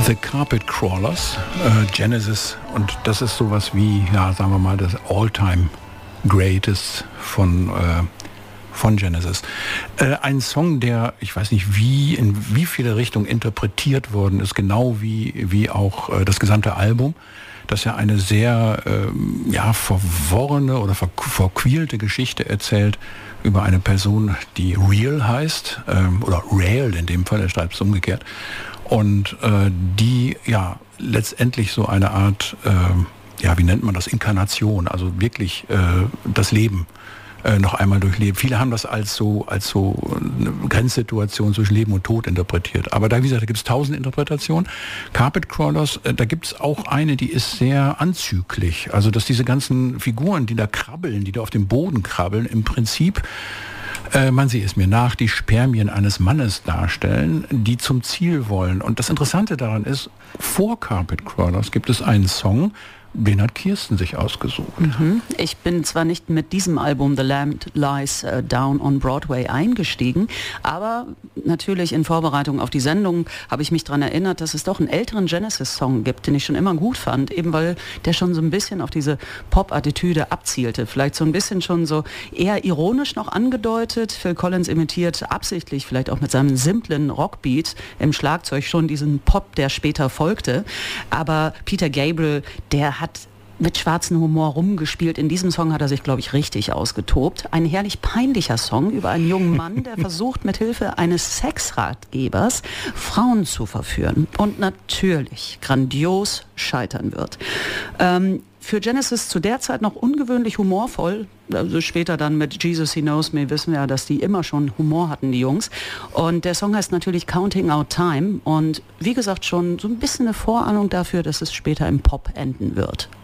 The Carpet Crawlers, Genesis, und das ist sowas wie, ja, sagen wir mal, das All-Time Greatest von Genesis. Ein Song, der, ich weiß nicht, in wie viele Richtungen interpretiert worden ist, genau wie auch das gesamte Album, das ja eine sehr verworrene oder verquielte Geschichte erzählt über eine Person, die Real heißt, oder Rael in dem Fall, er schreibt es umgekehrt, und die ja letztendlich so eine Art, wie nennt man das, Inkarnation, also wirklich das Leben noch einmal durchlebt. Viele haben das als so eine Grenzsituation zwischen Leben und Tod interpretiert. Aber da, wie gesagt, da gibt es 1000 Interpretationen. Carpet Crawlers, da gibt es auch eine, die ist sehr anzüglich. Also, dass diese ganzen Figuren, die da krabbeln, die da auf dem Boden krabbeln, im Prinzip, man sieht es mir nach, die Spermien eines Mannes darstellen, die zum Ziel wollen. Und das Interessante daran ist, vor Carpet Crawlers gibt es einen Song, den hat Kirsten sich ausgesucht. Ich bin zwar nicht mit diesem Album The Lamb Lies Down on Broadway eingestiegen, aber natürlich in Vorbereitung auf die Sendung habe ich mich daran erinnert, dass es doch einen älteren Genesis-Song gibt, den ich schon immer gut fand, eben weil der schon so ein bisschen auf diese Pop-Attitüde abzielte. Vielleicht so ein bisschen schon so eher ironisch noch angedeutet. Phil Collins imitiert absichtlich, vielleicht auch mit seinem simplen Rockbeat im Schlagzeug schon diesen Pop, der später folgte. Aber Peter Gabriel, der hat mit schwarzem Humor rumgespielt. In diesem Song hat er sich, glaube ich, richtig ausgetobt. Ein herrlich peinlicher Song über einen jungen Mann, der versucht, mit Hilfe eines Sexratgebers Frauen zu verführen und natürlich grandios scheitern wird. Für Genesis zu der Zeit noch ungewöhnlich humorvoll. Also später dann mit Jesus He Knows Me wissen wir ja, dass die immer schon Humor hatten, die Jungs. Und der Song heißt natürlich Counting Out Time und wie gesagt schon so ein bisschen eine Vorahnung dafür, dass es später im Pop enden wird.